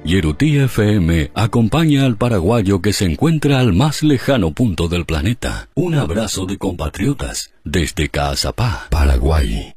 Yerutí FM acompaña al paraguayo que se encuentra al más lejano punto del planeta. Un abrazo de compatriotas desde Caazapá, Paraguay.